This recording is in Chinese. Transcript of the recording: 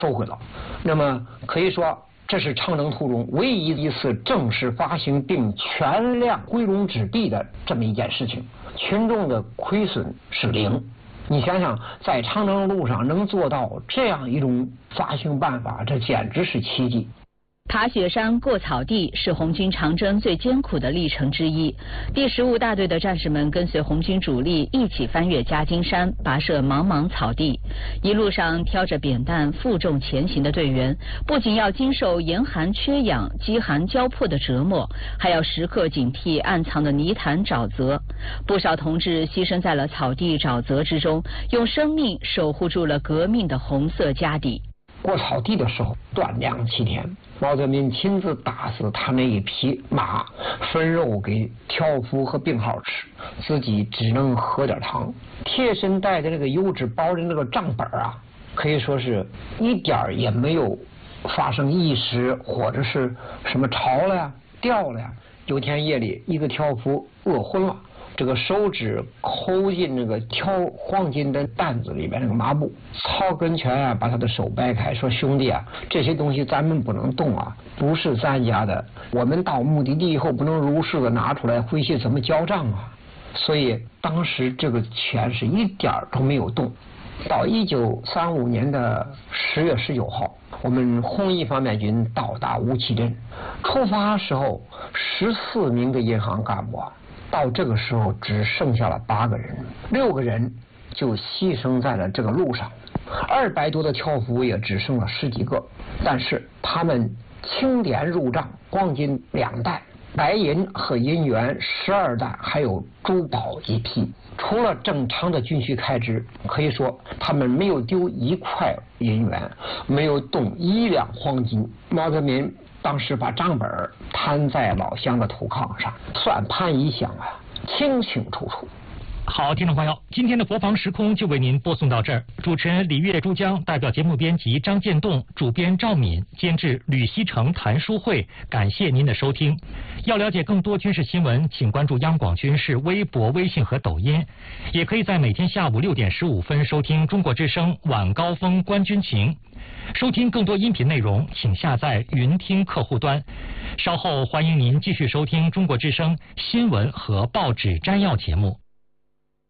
收回了。那么可以说，这是长征途中唯一一次正式发行并全量挥荣纸币的这么一件事情，群众的亏损是0。你想想，在长征路上能做到这样一种发行办法，这简直是奇迹。 爬雪山过草地是红军长征最艰苦的历程之一。第15大队的战士们跟随红军主力一起翻越夹金山，跋涉茫茫草地。一路上挑着扁担负重前行的队员，不仅要经受严寒缺氧、饥寒交迫的折磨，还要时刻警惕暗藏的泥潭沼泽。不少同志牺牲在了草地沼泽之中，用生命守护住了革命的红色家底。 过草地的时候断粮7天，毛泽东亲自打死他那一匹马，分肉给挑夫和病号吃，自己只能喝点汤。贴身带的那个油纸包的那个账本啊，可以说是一点也没有发生意识或者是什么潮了呀、掉了呀。有天夜里，一个挑夫饿昏了，这个手指抠进那个挑黄金的担子里边那个麻布，曹根全啊把他的手掰开，说兄弟啊，这些东西咱们不能动啊，不是咱家的，我们到目的地以后不能如实的拿出来，回去怎么交账啊？所以当时这个钱是一点都没有动。到1935年的10月19号，我们红一方面军到达乌旗镇，出发时候14名的银行干部啊，到这个时候只剩下了8个人，6个人就牺牲在了这个路上，200多的挑夫也只剩了10几个。但是他们清点入账，黄金2袋，白银和银元12袋，还有珠宝1批。除了正常的军需开支，可以说他们没有丢1块银元，没有动1两黄金。毛泽东当时把账本摊在老乡的土炕上，算盘一响啊，清清楚楚。 好，听众朋友，今天的国防时空就为您播送到这儿。主持人李月、珠江，代表节目编辑张建栋，主编赵敏，监制吕锡成、谭书慧，感谢您的收听。要了解更多军事新闻，请关注央广军事微博、微信和抖音，也可以在每天下午6点15分收听中国之声晚高峰观军情。收听更多音频内容，请下载云听客户端。稍后欢迎您继续收听中国之声新闻和报纸摘要节目。